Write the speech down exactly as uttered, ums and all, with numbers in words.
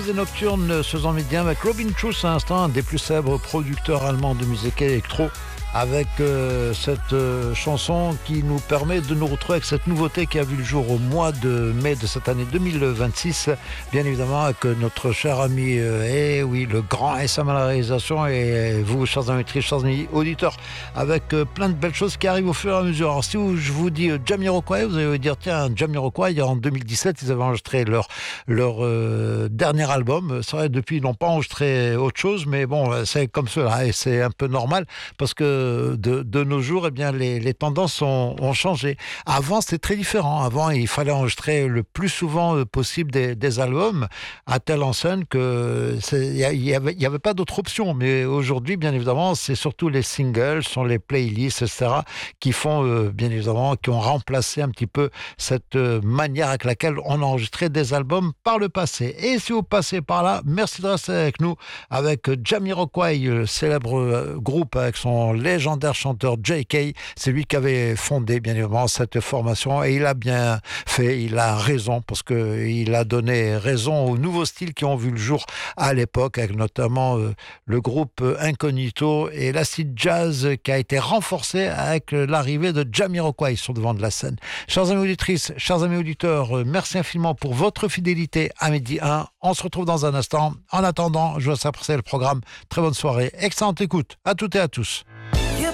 Des nocturnes ce midi avec Robin Schulz à l'instant, un des plus célèbres producteurs allemands de musique électro, avec euh, cette euh, chanson qui nous permet de nous retrouver avec cette nouveauté qui a vu le jour au mois de mai de cette année deux mille vingt-six, bien évidemment avec notre cher ami euh, et oui, le grand S M à la réalisation, et vous, chers auditeurs, chers amis auditeurs, avec euh, plein de belles choses qui arrivent au fur et à mesure. Alors si vous, je vous dis euh, Jamiroquai, vous allez vous dire tiens, Jamiroquai, en deux mille dix-sept ils avaient enregistré leur, leur euh, dernier album. C'est vrai, depuis ils n'ont pas enregistré autre chose, mais bon, c'est comme cela et c'est un peu normal parce que De, de nos jours, eh bien, les, les tendances ont, ont changé. Avant, c'était très différent. Avant, il fallait enregistrer le plus souvent possible des, des albums, à telle enseigne que il y avait, il y avait pas d'autre option. Mais aujourd'hui, bien évidemment, c'est surtout les singles, sont les playlists, et cetera, qui font, euh, bien évidemment, qui ont remplacé un petit peu cette euh, manière avec laquelle on enregistrait des albums par le passé. Et si vous passez par là, merci de rester avec nous, avec Jamiroquai, le célèbre euh, groupe avec son légendaire chanteur J K. C'est lui qui avait fondé bien évidemment cette formation et il a bien fait, il a raison parce qu'il a donné raison aux nouveaux styles qui ont vu le jour à l'époque, avec notamment euh, le groupe Incognito et l'acid jazz qui a été renforcé avec l'arrivée de Jamiroquai sur le devant de la scène. Chers amis auditrices, chers amis auditeurs, euh, merci infiniment pour votre fidélité à Midi un. On se retrouve dans un instant. En attendant, je vous laisse apprécier le programme. Très bonne soirée, excellente écoute à toutes et à tous.